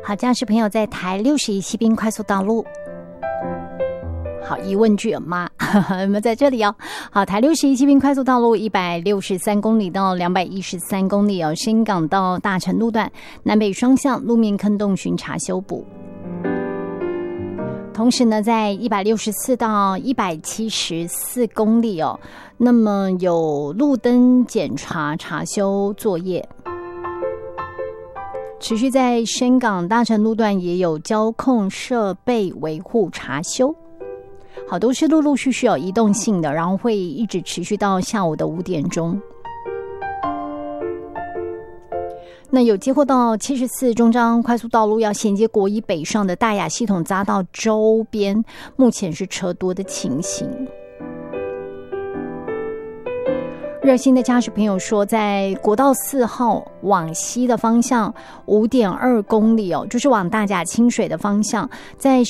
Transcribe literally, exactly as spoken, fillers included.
好，驾驶朋友在台六十一西滨快速道路。好，疑问句吗？有没有在这里哦？好，台六十一西滨快速道路一百六十三公里到两百一十三公里哦，深港到大成路段南北双向路面坑洞巡查修补。同时呢，在一百六十四到一百七十四公里哦，那么有路灯检查查修作业。持续在深港大成路段也有交控设备维护查修。好，都是陆陆续续有移动性的，然后会一直持续到下午的五点钟。那有接获到七十四中彰快速道路要衔接国一北上的大雅系统匝道周边，目前是车多的情形。热心的驾驶朋友说，在国道四号往西的方向五点二公里哦，就是往大甲清水的方向，在